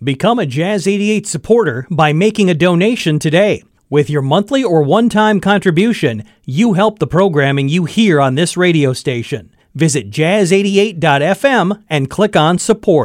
Become a Jazz 88 supporter by making a donation today. With your monthly or one-time contribution, you help the programming you hear on this radio station. Visit jazz88.fm and click on support.